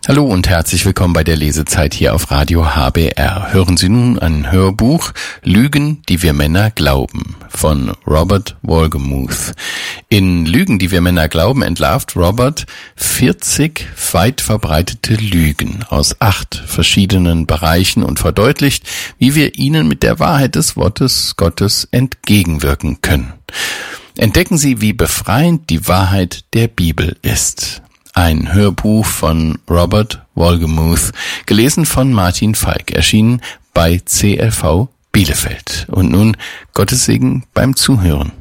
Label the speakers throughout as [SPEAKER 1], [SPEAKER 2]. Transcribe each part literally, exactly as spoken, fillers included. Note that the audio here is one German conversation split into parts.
[SPEAKER 1] Hallo und herzlich willkommen bei der Lesezeit hier auf Radio H B R. Hören Sie nun ein Hörbuch Lügen, die wir Männer glauben von Robert Wolgemuth. In Lügen, die wir Männer glauben, entlarvt Robert vierzig weit verbreitete Lügen aus acht verschiedenen Bereichen und verdeutlicht, wie wir ihnen mit der Wahrheit des Wortes Gottes entgegenwirken können. Entdecken Sie, wie befreiend die Wahrheit der Bibel ist. Ein Hörbuch von Robert Wolgemuth, gelesen von Martin Falk, erschienen bei C L V Bielefeld. Und nun Gottes Segen beim Zuhören.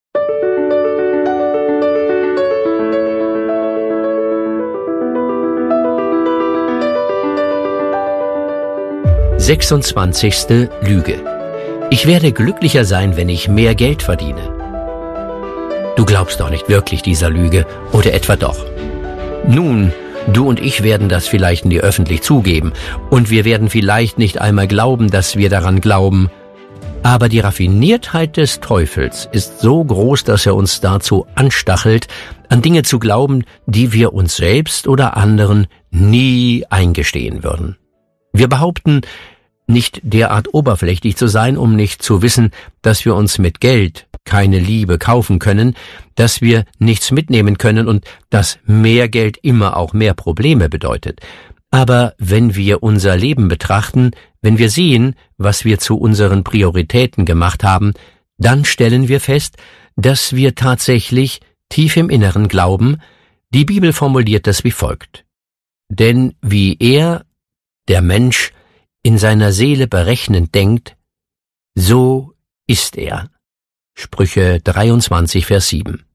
[SPEAKER 2] sechsundzwanzigste Lüge. Ich werde glücklicher sein, wenn ich mehr Geld verdiene. Du glaubst doch nicht wirklich dieser Lüge, oder etwa doch? Nun, du und ich werden das vielleicht nie öffentlich zugeben, und wir werden vielleicht nicht einmal glauben, dass wir daran glauben. Aber die Raffiniertheit des Teufels ist so groß, dass er uns dazu anstachelt, an Dinge zu glauben, die wir uns selbst oder anderen nie eingestehen würden. Wir behaupten, nicht derart oberflächlich zu sein, um nicht zu wissen, dass wir uns mit Geld keine Liebe kaufen können, dass wir nichts mitnehmen können und dass mehr Geld immer auch mehr Probleme bedeutet. Aber wenn wir unser Leben betrachten, wenn wir sehen, was wir zu unseren Prioritäten gemacht haben, dann stellen wir fest, dass wir tatsächlich tief im Inneren glauben, die Bibel formuliert das wie folgt: Denn wie er, der Mensch, in seiner Seele berechnend denkt, so ist er. Sprüche dreiundzwanzig, Vers sieben.